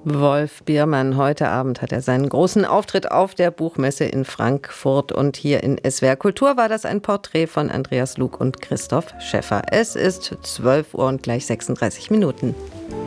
Wolf Biermann, heute Abend hat er seinen großen Auftritt auf der Buchmesse in Frankfurt. Und hier in SWR Kultur war das ein Porträt von Andreas Lug und Christoph Schäffer. Es ist 12 Uhr und gleich 36 Minuten.